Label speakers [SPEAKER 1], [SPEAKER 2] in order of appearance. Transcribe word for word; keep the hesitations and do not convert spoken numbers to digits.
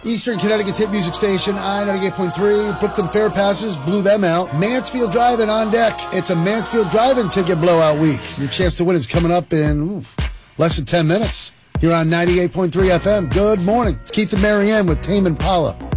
[SPEAKER 1] Eastern Connecticut's hit music station, I ninety-eight point three. Brooklyn Fair Passes blew them out. Mansfield Drive-In on deck. It's a Mansfield Drive-In ticket blowout week. Your chance to win is coming up in ooh, less than ten minutes. You're on ninety-eight point three F M. Good morning. It's Keith and Marianne with Tame Impala.